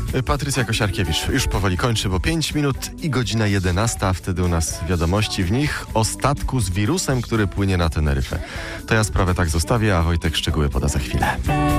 Patrycja Kosiarkiewicz już powoli kończy, bo 5 minut i godzina 11, a wtedy u nas wiadomości, w nich o statku z wirusem, który płynie na Teneryfę. To ja sprawę tak zostawię, a Wojtek szczegóły poda za chwilę.